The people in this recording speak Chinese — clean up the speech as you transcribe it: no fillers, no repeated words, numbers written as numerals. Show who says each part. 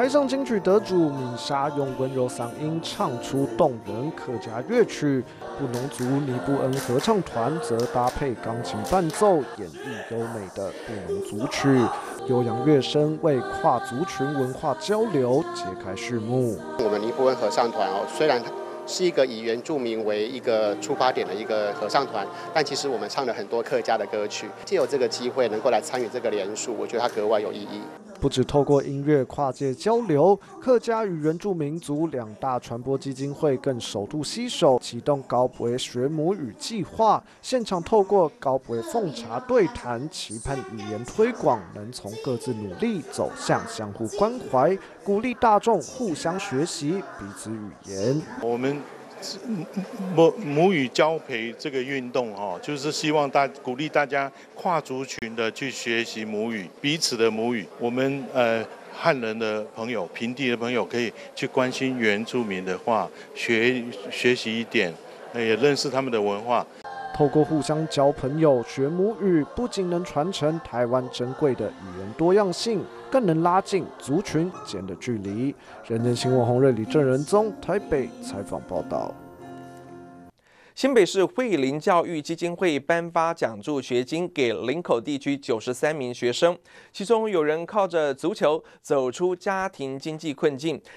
Speaker 1: 台上金曲得主敏莎用温柔嗓音唱出动人客家乐曲，布农族尼布恩合唱团则搭配钢琴伴奏，演绎优美的布农族曲，悠扬乐声为跨族群文化交流揭开序幕。
Speaker 2: 我们尼布恩合唱团虽然是一个以原住民为一个出发点的一个合唱团，但其实我们唱了很多客家的歌曲，藉由这个机会能够来参与这个联署，我觉得它格外有意义。
Speaker 1: 不只透过音乐跨界交流，客家与原住民族两大传播基金会更首度携手启动高博学母语计划，现场透过高博奉茶对谈，期盼语言推广能从各自努力走向相互关怀，鼓励大众互相学习彼此语言。
Speaker 3: 我们母语交培这个运动就是希望鼓励大家跨族群的去学习母语，彼此的母语。我们汉人的朋友、平地的朋友可以去关心原住民的话，学习一点，也认识他们的文化。
Speaker 1: 透过互相交朋友、学母语，不仅能传承台湾珍贵的语言多样性，更能拉近族群间的距离。人间新闻洪瑞、李正仁宗台北采访报道。
Speaker 4: 新北市惠林教育基金会颁发奖助学金给林口地区93名学生，其中有人靠着足球走出家庭经济困境，